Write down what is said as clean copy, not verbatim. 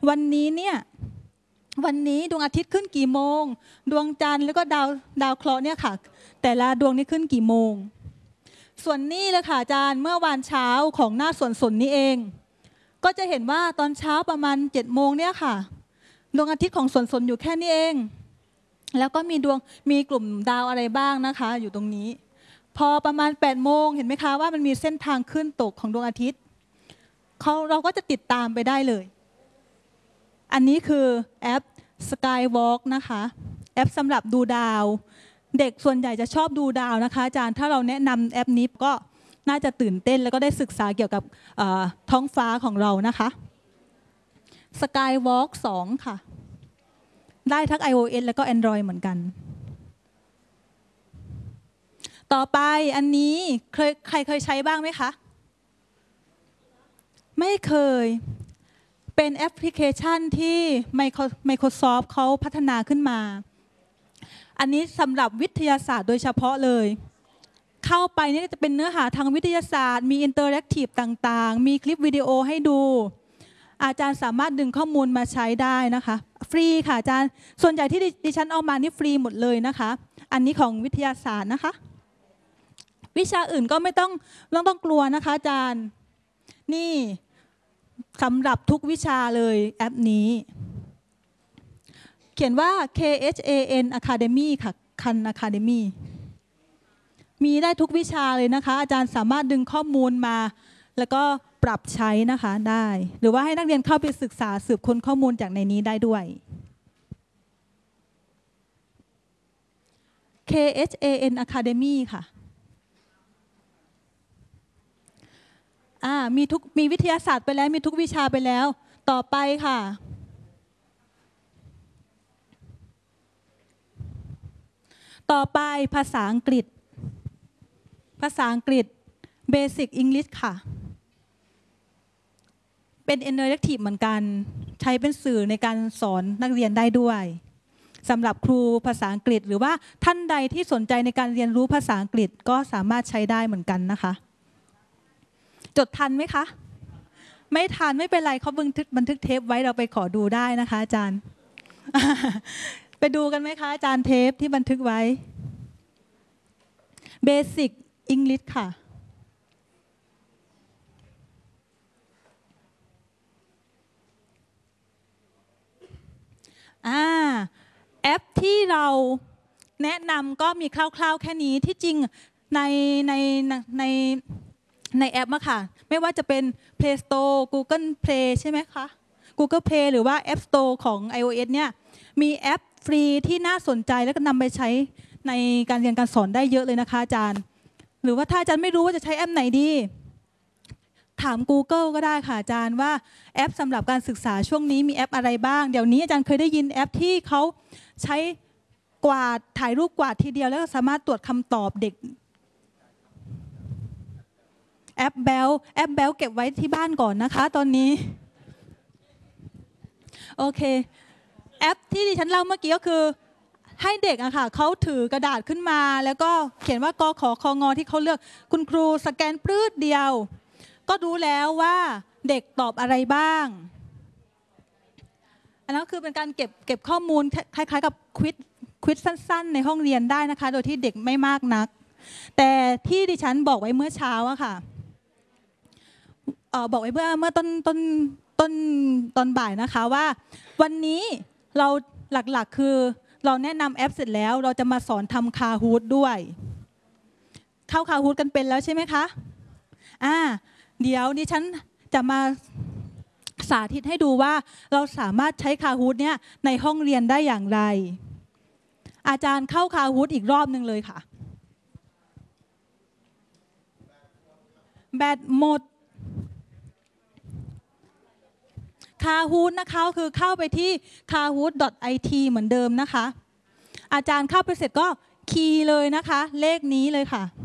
วันนี้ดวงอาทิตย์ขึ้นกี่โมงดวงจันทร์แล้วก็ดาวเคราะห์เนี่ยค่ะแต่ละดวงนี้ขึ้นกี่โมงส่วนนี้เลยค่ะอาจารย์เมื่อวานเช้าของหน้าสนนี้เองก็จะเห็นว่าตอนเช้าประมาณ7 โมงเนี่ยค่ะดวงอาทิตย์ของสนอยู่แค่นี้เองแล้วก็มีกลุ่มดาวอะไรบ้างนะคะอยู่ตรงนี้พอประมาณ8 โมงเห็นไหมคะว่ามันมีเส้นทางขึ้นตกของดวงอาทิตย์เราก็จะติดตามไปได้เลยอันนี้คือแอป Skywalk นะคะแอปสำหรับดูดาวเด็กส่วนใหญ่จะชอบดูดาวนะคะอาจารย์ถ้าเราแนะนำแอปนี้ก็น่าจะตื่นเต้นแล้วก็ได้ศึกษาเกี่ยวกับท้องฟ้าของเรานะคะ Skywalk 2 ค่ะได้ทั้ง iOS แล้วก็ Android เหมือนกันต่อไปอันนี้ใครเคยใช้บ้างไหมคะไม่เคยเป็นแอปพลิเคชันที่ Microsoft เขาพัฒนาขึ้นมาอันนี้สำหรับวิทยาศาสตร์โดยเฉพาะเลยเข้าไปนี่จะเป็นเนื้อหาทางวิทยาศาสตร์มีอินเตอร์แอคทีฟต่างๆมีคลิปวิดีโอให้ดูอาจารย์สามารถดึงข้อมูลมาใช้ได้นะคะฟรีค่ะอาจารย์ส่วนใหญ่ที่ดิฉันเอามานี่ฟรีหมดเลยนะคะอันนี้ของวิทยาศาสตร์นะคะวิชาอื่นก็ไม่ต้องกลัวนะคะอาจารย์นี่สำหรับทุกวิชาเลยแอปนี้เขียนว่า KHAN Academy ค่ะ Khan Academy มีได้ทุกวิชาเลยนะคะอาจารย์สามารถดึงข้อมูลมาแล้วก็ปรับใช้นะคะได้หรือว่าให้นักเรียนเข้าไปศึกษาสืบค้นข้อมูลจากในนี้ได้ด้วย KHAN Academy ค่ะมีวิทยาศาสตร์ไปแล้วมีทุกวิชาไปแล้วต่อไปค่ะต่อไปภาษาอังกฤษBasic English ค่ะเป็น interactive เหมือนกันใช้เป็นสื่อในการสอนนักเรียนได้ด้วยสำหรับครูภาษาอังกฤษหรือว่าท่านใดที่สนใจในการเรียนรู้ภาษาอังกฤษก็สามารถใช้ได้เหมือนกันนะคะจดทันไหมคะไม่ทันไม่เป็นไรเขาบันทึกเทปไว้เราไปขอดูได้นะคะอาจารย์ ไปดูกันไหมคะอาจารย์เทปที่บันทึกไว้ Basic English ค่ะแอปที่เราแนะนำก็มีคร่าวๆแค่นี้ที่จริงในแอปค่ะไม่ว่าจะเป็น Play Store Google Play ใช่ไหมคะ Google Play หรือว่า App Store ของ iOS เนี่ยมีแอปฟรีที่น่าสนใจและก็นำไปใช้ในการเรียนการสอนได้เยอะเลยนะคะอาจารย์หรือว่าถ้าอาจารย์ไม่รู้ว่าจะใช้แอปไหนดีถาม Google ก็ได้ค่ะอาจารย์ว่าแอปสำหรับการศึกษาช่วงนี้มีแอปอะไรบ้างเดี๋ยวนี้อาจารย์เคยได้ยินแอปที่เขาใช้กวาดถ่ายรูปกวาดทีเดียวแล้วก็สามารถตรวจคำตอบเด็กแอปเบลเก็บไว้ที่บ้านก่อนนะคะตอนนี้โอเคแอปที่ดิฉันเล่าเมื่อกี้ก็คือให้เด็กอะค่ะเขาถือกระดาษขึ้นมาแล้วก็เขียนว่ากขคงที่เขาเลือกคุณครูสแกนปลื้ดเดียวก็รู้แล้วว่าเด็กตอบอะไรบ้างอันนั้นคือเป็นการเก็บข้อมูลคล้ายๆกับควิซสั้นๆในห้องเรียนได้นะคะโดยที่เด็กไม่มากนักแต่ที่ดิฉันบอกไว้เมื่อเช้าอะค่ะบอกไว้เมื่อต้นบ่ายนะคะว่าวันนี้เราหลักๆคือเราแนะนำแอปเสร็จแล้วเราจะมาสอนทำคาฮูดด้วยเข้าคาฮูดกันเป็นแล้วใช่ไหมคะเดี๋ยวดิฉันจะมาสาธิตให้ดูว่าเราสามารถใช้คาฮูดเนี่ยในห้องเรียนได้อย่างไรอาจารย์เข้าคาฮูดอีกรอบนึงเลยค่ะแบตหมดคาฮูดนะคะคือเข้าไปที่ kahoot.it เหมือนเดิมนะคะอาจารย์เข้าไปเสร็จก็คีย์เลยนะคะเลขนี้เลยค่ะ